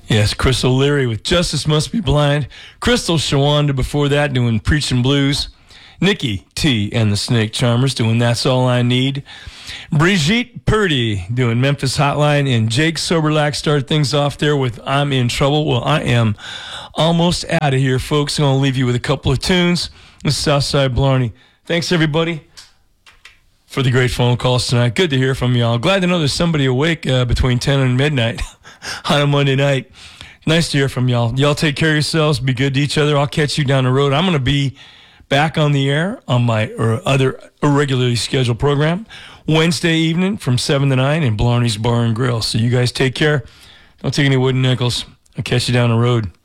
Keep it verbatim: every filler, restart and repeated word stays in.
Yes, Crystal Leary with Justice Must Be Blind. Crystal Shawanda before that doing Preaching Blues. Nikki T and the Snake Charmers doing That's All I Need. Brigitte Purdy doing Memphis Hotline. And Jake Soberlack started things off there with I'm in Trouble. Well, I am almost out of here, folks. I'm going to leave you with a couple of tunes. This is Southside Blarney. Thanks, everybody, for the great phone calls tonight. Good to hear from y'all. Glad to know there's somebody awake uh, between ten and midnight on a Monday night. Nice to hear from y'all. Y'all take care of yourselves. Be good to each other. I'll catch you down the road. I'm going to be back on the air on my or other irregularly scheduled program Wednesday evening from seven to nine in Blarney's Bar and Grill. So you guys take care. Don't take any wooden nickels. I'll catch you down the road.